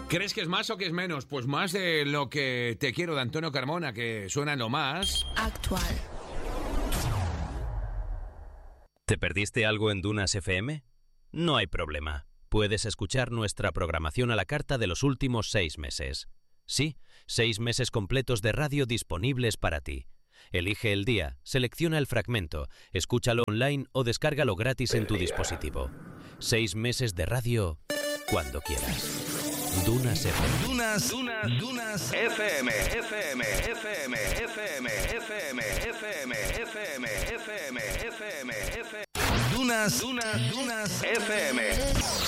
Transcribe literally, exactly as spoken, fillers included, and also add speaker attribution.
Speaker 1: ¿Crees que es más o que es menos? Pues más de Lo que te quiero, de Antonio Carmona, que suena lo más
Speaker 2: actual.
Speaker 3: ¿Te perdiste algo en Dunas F M? No hay problema. Puedes escuchar nuestra programación a la carta de los últimos seis meses. Sí, seis meses completos de radio disponibles para ti. Elige el día, selecciona el fragmento, escúchalo online o descárgalo gratis en tu dispositivo. Seis meses de radio cuando quieras. Dunas F M.
Speaker 4: Dunas, Dunas, Dunas F M, F M, F M, F M, F M, F M, F M, F M, F M, F M. Dunas, Dunas, Dunas F M.